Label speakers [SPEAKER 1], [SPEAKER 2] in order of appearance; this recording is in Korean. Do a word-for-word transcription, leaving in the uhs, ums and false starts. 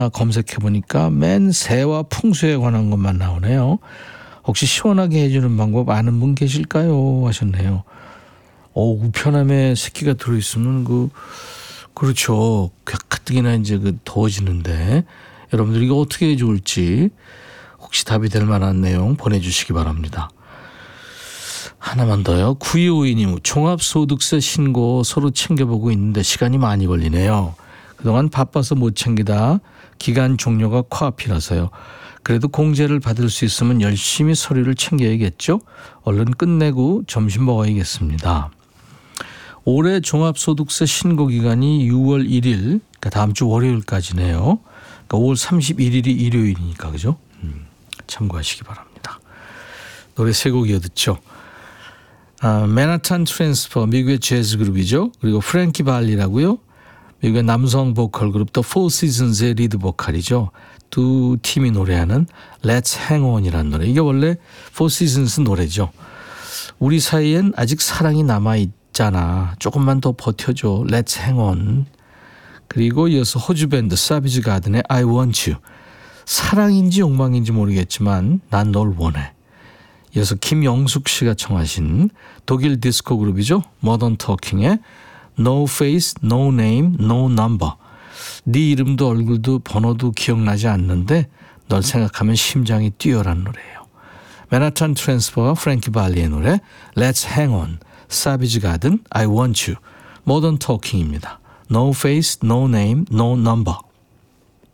[SPEAKER 1] 검색해보니까 맨 새와 풍수에 관한 것만 나오네요. 혹시 시원하게 해주는 방법 아는 분 계실까요? 하셨네요. 오, 우편함에 새끼가 들어있으면 그 그렇죠. 가뜩이나 이제 그 더워지는데 여러분들 이거 어떻게 해 좋을지 혹시 답이 될 만한 내용 보내주시기 바랍니다. 하나만 더요. 구이오이 님 종합소득세 신고 서로 챙겨보고 있는데 시간이 많이 걸리네요. 그동안 바빠서 못 챙기다 기간 종료가 코앞이라서요. 그래도 공제를 받을 수 있으면 열심히 서류를 챙겨야겠죠. 얼른 끝내고 점심 먹어야겠습니다. 올해 종합소득세 신고 기간이 유월 일일, 그러니까 다음 주 월요일까지네요. 그러니까 오월 삼십일일이 일요일이니까 그죠? 음, 참고하시기 바랍니다. 노래 세 곡 이어듣죠. 아, 맨하탄 트랜스퍼 미국의 재즈 그룹이죠. 그리고 프랭키 발리라고요. 미국의 남성 보컬 그룹 더 포 시즌즈의 리드 보컬이죠. 두 팀이 노래하는 Let's Hang On이라는 노래. 이게 원래 포 시즌즈 노래죠. 우리 사이엔 아직 사랑이 남아있잖아. 조금만 더 버텨줘. Let's Hang On. 그리고 이어서 호주 밴드 사비지 가든의 I Want You. 사랑인지 욕망인지 모르겠지만 난 널 원해. 이어서 김영숙 씨가 청하신 독일 디스코 그룹이죠. 모던 토킹의 No Face, No Name, No Number. 네 이름도 얼굴도 번호도 기억나지 않는데 널 생각하면 심장이 뛰어란 노래예요. 맨하탄 트랜스퍼와 프랭키 발리의 노래 Let's Hang On, 사비지 가든 I Want You, 모던 토킹입니다. No Face, No Name, No Number.